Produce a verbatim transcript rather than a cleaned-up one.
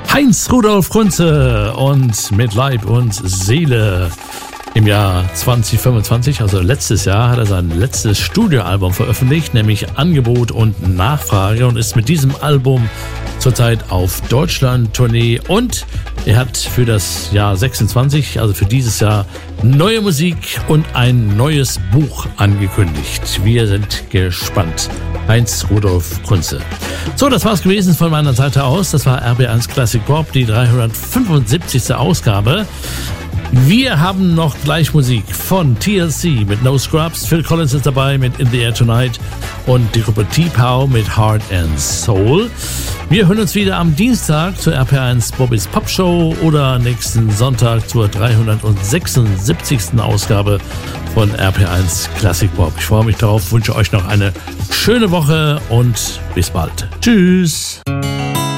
Heinz Rudolf Kunze und mit Leib und Seele. Im Jahr zwanzig fünfundzwanzig, also letztes Jahr, hat er sein letztes Studioalbum veröffentlicht, nämlich Angebot und Nachfrage, und ist mit diesem Album zurzeit auf Deutschland-Tournee, und er hat für das Jahr sechsundzwanzig, also für dieses Jahr, neue Musik und ein neues Buch angekündigt. Wir sind gespannt. Heinz Rudolf Kunze. So, das war's gewesen von meiner Seite aus. Das war R B eins Classic Pop, die dreihundertfünfundsiebzigste Ausgabe. Wir haben noch gleich Musik von T L C mit No Scrubs, Phil Collins ist dabei mit In the Air Tonight und die Gruppe T-Pow mit Heart and Soul. Wir hören uns wieder am Dienstag zur R P eins Bobbys Pop Show oder nächsten Sonntag zur dreihundertsechsundsiebzigsten Ausgabe von R P eins Classic Pop. Ich freue mich darauf, wünsche euch noch eine schöne Woche und bis bald. Tschüss!